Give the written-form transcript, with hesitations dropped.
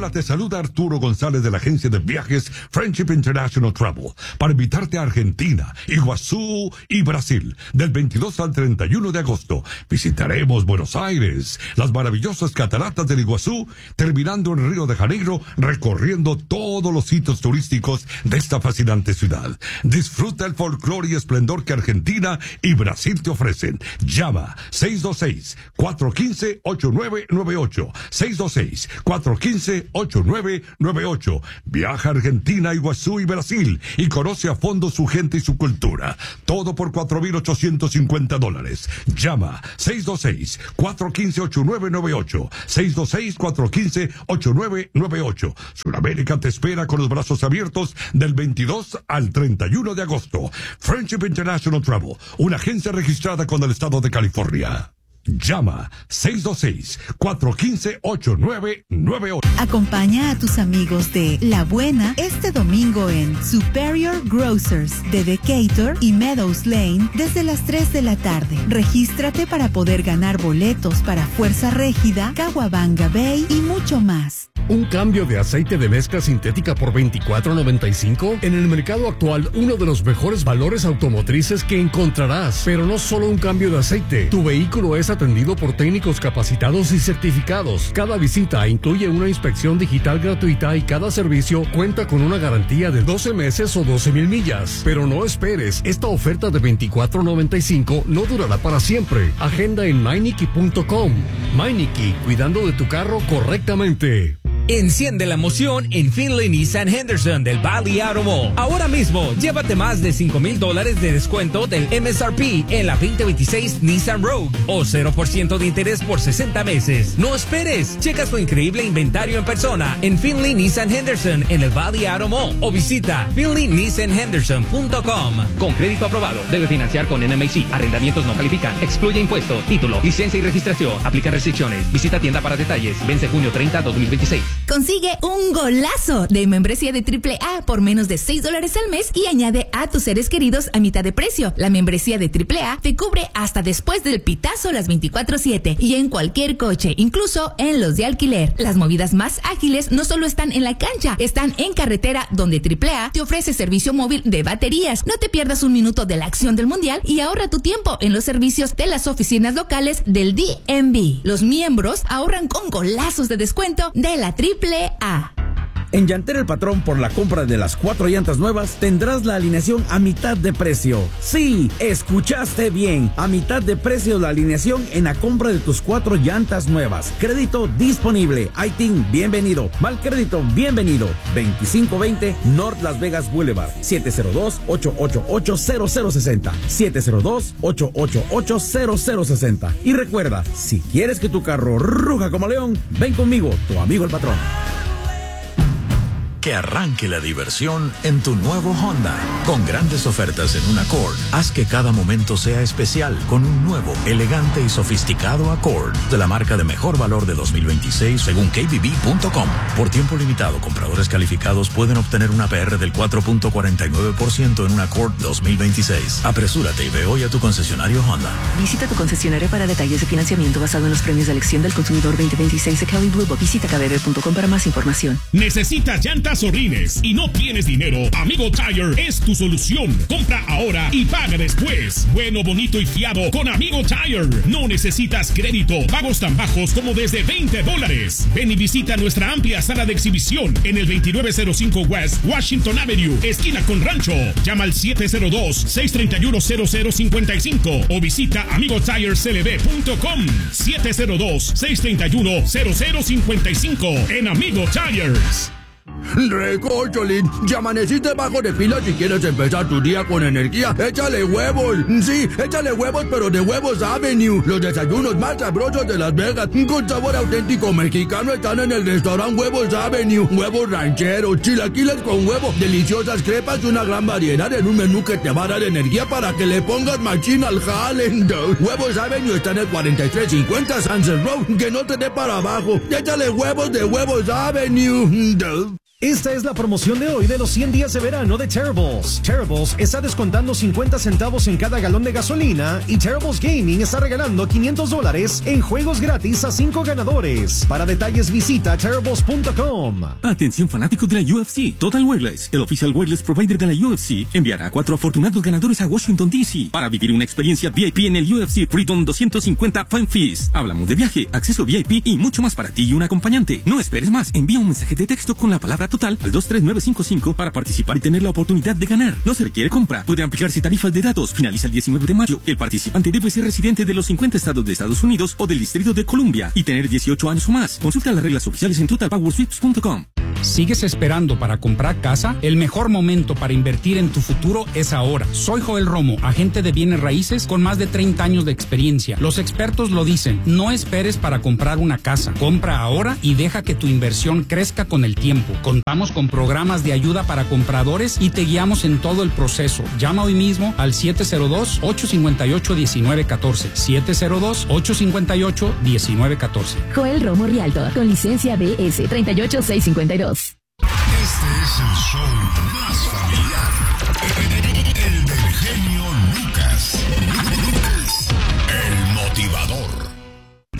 Hola, te saluda Arturo González de la agencia de viajes Friendship International Travel para invitarte a Argentina, Iguazú y Brasil. Del 22 al 31 de agosto visitaremos Buenos Aires, las maravillosas cataratas del Iguazú, terminando en Río de Janeiro, recorriendo todos los sitios turísticos de esta fascinante ciudad. Disfruta el folclore y esplendor que Argentina y Brasil te ofrecen. Llama 626-415-8998. 626-415-8998. Viaja a Argentina, Iguazú y Brasil y conoce a fondo su gente y su cultura. Todo por $4,850. Llama 626-415-8998. 626-415-8998. Sudamérica te espera con los brazos abiertos del 22 al 31 de agosto. Friendship International Travel, una agencia registrada con el estado de California. Llama 626-415-8998. Acompaña a tus amigos de La Buena este domingo en Superior Grocers de Decatur y Meadows Lane desde las 3 de la tarde. Regístrate para poder ganar boletos para Fuerza Régida, Caguabanga Bay y mucho más. ¿Un cambio de aceite de mezcla sintética por $24.95? En el mercado actual, uno de los mejores valores automotrices que encontrarás. Pero no solo un cambio de aceite. Tu vehículo es atendido por técnicos capacitados y certificados. Cada visita incluye una inspección digital gratuita y cada servicio cuenta con una garantía de 12 meses o 12,000 millas. Pero no esperes, esta oferta de $24.95 no durará para siempre. Agenda en Meineke.com. Meineke, cuidando de tu carro correctamente. Enciende la emoción en Finley Nissan Henderson del Valley Auto Mall. Ahora mismo, llévate más de $5,000 de descuento del MSRP en la 2026 Nissan Rogue o 0% de interés por 60 meses. No esperes. Checa su increíble inventario en persona en Finley Nissan Henderson en el Valley Auto Mall o visita finleynissanhenderson.com. Con crédito aprobado. Debe financiar con NMHC. Arrendamientos no califican. Excluye impuesto, título, licencia y registración. Aplican restricciones. Visita tienda para detalles. Vence junio 30, 2026. Consigue un golazo de membresía de AAA por menos de $6 al mes y añade a tus seres queridos a mitad de precio. La membresía de AAA te cubre hasta después del pitazo las 24/7 y en cualquier coche, incluso en los de alquiler. Las movidas más ágiles no solo están en la cancha, están en carretera, donde AAA te ofrece servicio móvil de baterías. No te pierdas un minuto de la acción del mundial y ahorra tu tiempo en los servicios de las oficinas locales del DMV. Los miembros ahorran con golazos de descuento de la AAA. En Llantera El Patrón, por la compra de las 4 llantas nuevas, tendrás la alineación a mitad de precio. Sí, escuchaste bien. A mitad de precio la alineación en la compra de tus 4 llantas nuevas. Crédito disponible. ITIN, bienvenido. Mal crédito, bienvenido. 2520 North Las Vegas Boulevard. 702-888-0060. 702-888-0060. Y recuerda, si quieres que tu carro ruja como león, ven conmigo, tu amigo el patrón. Que arranque la diversión en tu nuevo Honda. Con grandes ofertas en un Accord, haz que cada momento sea especial con un nuevo, elegante y sofisticado Accord de la marca de mejor valor de 2026 según KBB.com. Por tiempo limitado, compradores calificados pueden obtener una APR del 4.49% en un Accord 2026. Apresúrate y ve hoy a tu concesionario Honda. Visita tu concesionario para detalles de financiamiento basado en los premios de elección del consumidor 2026 de Kelley Blue Book. Visita kbb.com para más información. ¿Necesitas llantas o rines y no tienes dinero? Amigo Tire es tu solución. Compra ahora y paga después. Bueno, bonito y fiado con Amigo Tire. No necesitas crédito, pagos tan bajos como desde $20. Ven y visita nuestra amplia sala de exhibición en el 2905 West Washington Avenue, esquina con Rancho. Llama al 702-631-0055 o visita amigotireclb.com. 702-631-0055 en Amigo Tires. Recócholín, ya amaneciste bajo de pila. Si quieres empezar tu día con energía, échale huevos. Sí, échale huevos, pero de Huevos Avenue. Los desayunos más sabrosos de Las Vegas, con sabor auténtico mexicano, están en el restaurante Huevos Avenue. Huevos rancheros, chilaquiles con huevo, deliciosas crepas y una gran variedad en un menú que te va a dar energía para que le pongas machín al jale. Huevos Avenue está en el 4350 Sunset Road. Que no te dé para abajo. Échale huevos de Huevos Avenue. Esta es la promoción de hoy de los 100 días de verano de Terribles. Terribles está descontando 50 centavos en cada galón de gasolina y Terribles Gaming está regalando $500 en juegos gratis a 5 ganadores. Para detalles visita terribles.com. Atención fanáticos de la UFC. Total Wireless, el oficial wireless provider de la UFC, enviará a 4 afortunados ganadores a Washington, D.C. para vivir una experiencia VIP en el UFC Freedom 250 Fan Feast. Hablamos de viaje, acceso VIP y mucho más para ti y un acompañante. No esperes más, envía un mensaje de texto con la palabra total al 23955 para participar y tener la oportunidad de ganar. No se requiere compra. Pueden aplicarse tarifas de datos. Finaliza el 19 de mayo. El participante debe ser residente de los 50 estados de Estados Unidos o del Distrito de Columbia y tener 18 años o más. Consulta las reglas oficiales en totalpowersweeps.com. ¿Sigues esperando para comprar casa? El mejor momento para invertir en tu futuro es ahora. Soy Joel Romo, agente de bienes raíces con más de 30 años de experiencia. Los expertos lo dicen, no esperes para comprar una casa. Compra ahora y deja que tu inversión crezca con el tiempo. Contamos con programas de ayuda para compradores y te guiamos en todo el proceso. Llama hoy mismo al 702-858-1914. 702-858-1914. Joel Romo Rialto, con licencia BS 38652. Este es el show más familiar.